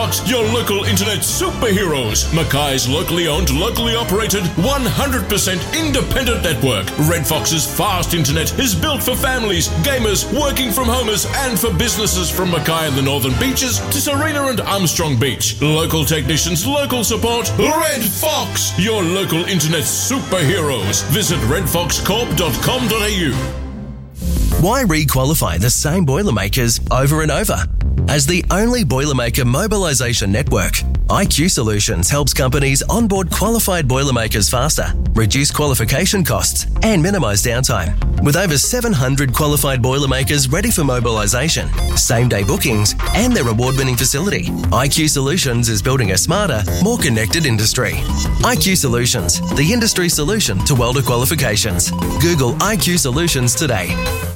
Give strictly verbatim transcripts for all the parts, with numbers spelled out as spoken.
Fox, your local internet superheroes. Mackay's locally owned, locally operated, one hundred percent independent network. Red Fox's fast internet is built for families, gamers, working from homers, and for businesses from Mackay and the Northern Beaches to Serena and Armstrong Beach. Local technicians, local support. Red Fox, your local internet superheroes. Visit red fox corp dot com dot a u. Why re-qualify the same Boilermakers over and over? As the only Boilermaker mobilisation network, I Q Solutions helps companies onboard qualified Boilermakers faster, reduce qualification costs, and minimise downtime. With over seven hundred qualified Boilermakers ready for mobilisation, same-day bookings, and their award-winning facility, I Q Solutions is building a smarter, more connected industry. I Q Solutions, the industry solution to welder qualifications. Google I Q Solutions today.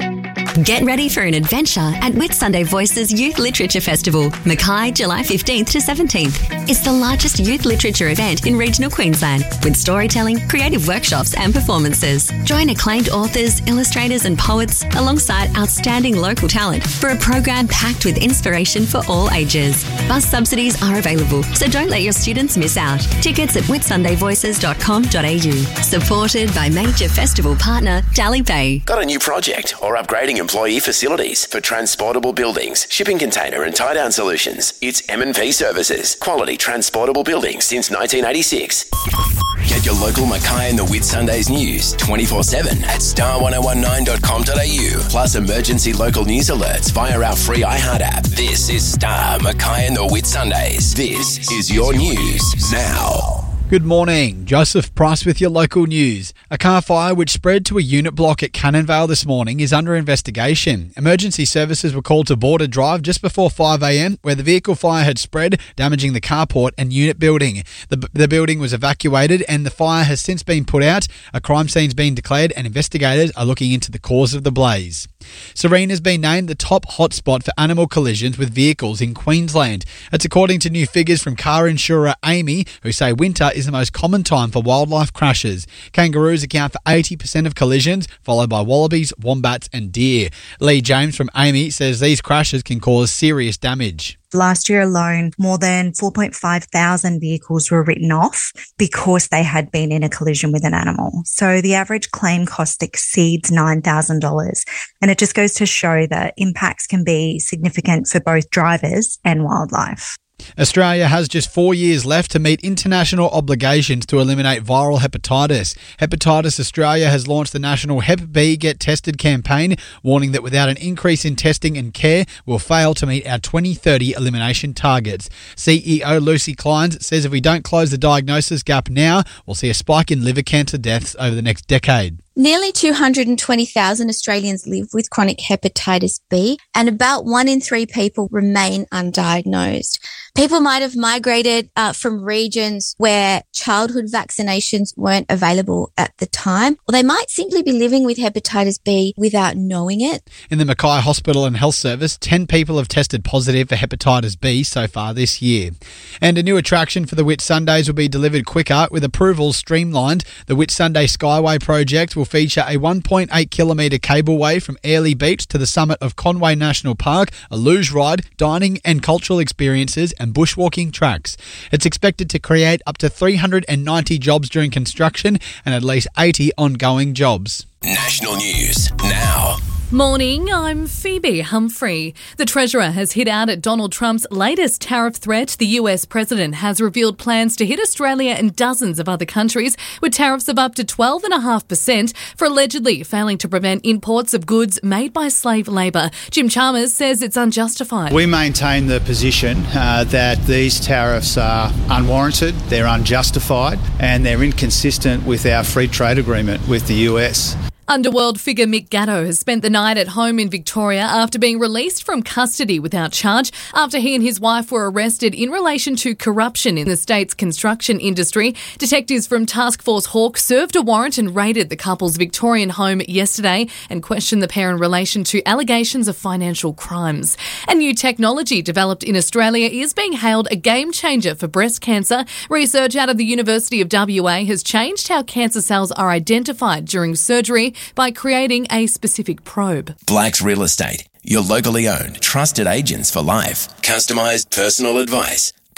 Get ready for an adventure at Whitsunday Voices Youth Literature Festival, Mackay, July fifteenth to seventeenth. It's the largest youth literature event in regional Queensland, with storytelling, creative workshops and performances. Join acclaimed authors, illustrators and poets alongside outstanding local talent for a program packed with inspiration for all ages. Bus subsidies are available, so don't let your students miss out. Tickets at whitsunday voices dot com dot a u. Supported by major festival partner Dally Bay. Got a new project or upgrading employee facilities for transportable buildings, shipping container and tie-down solutions? It's M and P Services. Quality transportable buildings since nineteen eighty-six. Get your local Mackay and the Whitsundays news twenty-four seven at star ten nineteen dot com dot a u. Plus emergency local news alerts via our free iHeart app. This is Star Mackay and the Whitsundays. This is your news now. Good morning, Joseph Price with your local news. A car fire which spread to a unit block at Cannonvale this morning is under investigation. Emergency services were called to Border Drive just before five a m, where the vehicle fire had spread, damaging the carport and unit building. The, the building was evacuated and the fire has since been put out. A crime scene's been declared and investigators are looking into the cause of the blaze. Serena has been named the top hotspot for animal collisions with vehicles in Queensland. That's according to new figures from car insurer Amy, who say winter is the most common time for wildlife crashes. Kangaroos account for eighty percent of collisions, followed by wallabies, wombats and deer. Lee James from Amy says these crashes can cause serious damage. Last year alone, more than four point five thousand vehicles were written off because they had been in a collision with an animal. So the average claim cost exceeds nine thousand dollars. And it just goes to show that impacts can be significant for both drivers and wildlife. Australia has just four years left to meet international obligations to eliminate viral hepatitis. Hepatitis Australia has launched the national Hep B Get Tested campaign, warning that without an increase in testing and care, we'll fail to meet our twenty thirty elimination targets. C E O Lucy Clines says if we don't close the diagnosis gap now, we'll see a spike in liver cancer deaths over the next decade. Nearly two hundred twenty thousand Australians live with chronic hepatitis B, and about one in three people remain undiagnosed. People might have migrated uh, from regions where childhood vaccinations weren't available at the time, or they might simply be living with hepatitis B without knowing it. In the Mackay Hospital and Health Service, ten people have tested positive for hepatitis B so far this year. And a new attraction for the Whitsundays will be delivered quicker with approvals streamlined. The Whitsunday Skyway project will feature a one point eight kilometre cableway from Airlie Beach to the summit of Conway National Park, a luge ride, dining and cultural experiences and bushwalking tracks. It's expected to create up to three hundred ninety jobs during construction and at least eighty ongoing jobs. National news now. Morning, I'm Phoebe Humphrey. The Treasurer has hit out at Donald Trump's latest tariff threat. The U S President has revealed plans to hit Australia and dozens of other countries with tariffs of up to twelve point five percent for allegedly failing to prevent imports of goods made by slave labour. Jim Chalmers says it's unjustified. We maintain the position uh, that these tariffs are unwarranted, they're unjustified and they're inconsistent with our free trade agreement with the U S. Underworld figure Mick Gatto has spent the night at home in Victoria after being released from custody without charge after he and his wife were arrested in relation to corruption in the state's construction industry. Detectives from Task Force Hawk served a warrant and raided the couple's Victorian home yesterday and questioned the pair in relation to allegations of financial crimes. And new technology developed in Australia is being hailed a game changer for breast cancer. Research out of the University of W A has changed how cancer cells are identified during surgery by creating a specific probe. Blacks Real Estate, your locally owned, trusted agents for life. Customised personal advice.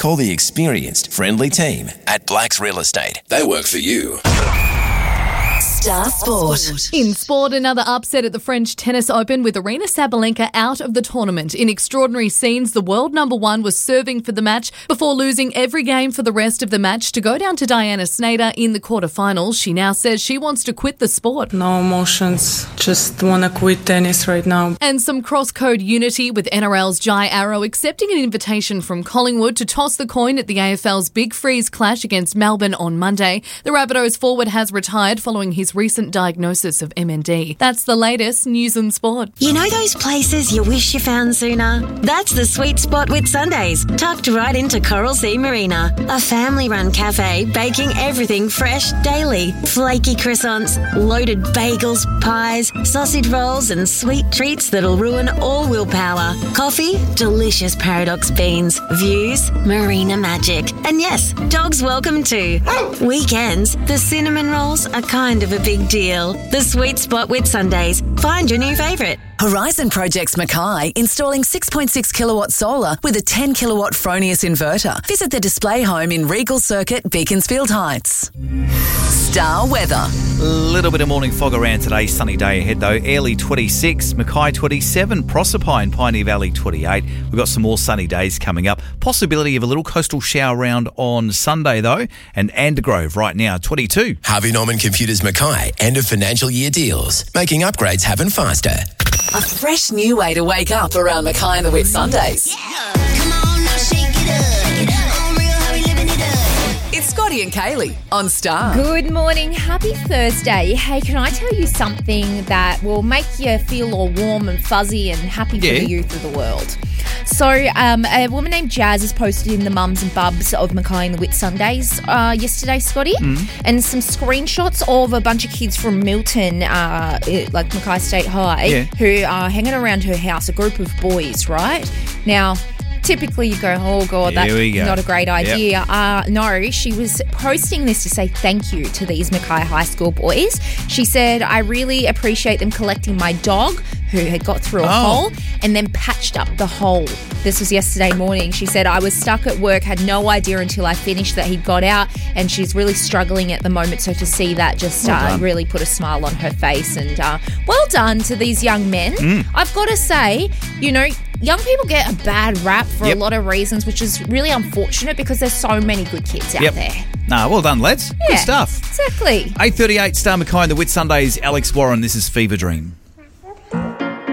call the experienced, friendly team at Blacks Real Estate. They work for you. Star Sport. In sport, another upset at the French Tennis Open with Aryna Sabalenka out of the tournament. In extraordinary scenes, the world number one was serving for the match before losing every game for the rest of the match to go down to Diana Snyder in the quarterfinals. She now says she wants to quit the sport. No emotions, just want to quit tennis right now. And some cross-code unity with N R L's Jai Arrow accepting an invitation from Collingwood to toss the coin at the A F L's Big Freeze clash against Melbourne on Monday. The Rabbitohs forward has retired following his recent diagnosis of M N D. That's the latest news and sport. You know those places you wish you found sooner? That's the Sweet Spot with Sundays, tucked right into Coral Sea Marina. A family-run cafe baking everything fresh daily. Flaky croissants, loaded bagels, pies, sausage rolls and sweet treats that'll ruin all willpower. Coffee, delicious Paradox beans. Views, marina magic. And yes, dogs welcome too. Weekends, the cinnamon rolls are kind of a big deal. The Sweet Spot with Sundays. Find your new favourite. Horizon Projects Mackay, installing six point six kilowatt solar with a ten kilowatt Fronius inverter. Visit the display home in Regal Circuit, Beaconsfield Heights. Star weather. A little bit of morning fog around today. Sunny day ahead though. Airlie twenty-six, Mackay twenty-seven, Proserpine, Pioneer Valley twenty-eight. We've got some more sunny days coming up. Possibility of a little coastal shower round on Sunday though. And Andergrove right now twenty-two. Harvey Norman Computers Mackay, end of financial year deals, making upgrades happen faster. A fresh new way to wake up around Mackay and the Whit Sundays. Yeah. Come on now, shake it up. Get up. On real, how we living it up. It's Scotty and Kaylee on Star. Good morning. Happy Thursday. Hey, can I tell you something that will make you feel all warm and fuzzy and happy for Yeah. the youth of the world? So, um, a woman named Jazz has posted in the mums and bubs of Mackay and the Whit Sundays uh, yesterday, Scotty, Mm. and some screenshots of a bunch of kids from Milton, uh, it- like Mackay State High, Yeah. who are hanging around her house, a group of boys, right? Now, typically you go, oh, God, Here that's we go. not a great Yep. idea. Uh, no, she was posting this to say thank you to these Mackay High School boys. She said, I really appreciate them collecting my dog who had got through a Oh. hole and then patched up the hole. This was yesterday morning. She said, I was stuck at work, had no idea until I finished that he'd got out, and she's really struggling at the moment. So to see that just Well uh, done. really put a smile on her face. And uh, well done to these young men. Mm. I've got to say, you know, young people get a bad rap for Yep. a lot of reasons, which is really unfortunate because there's so many good kids out Yep. there. Nah, well done, lads. Yeah, Good stuff. Exactly. eight thirty-eight, Star Mackay and the Whit Sundays. Alex Warren, this is Fever Dream.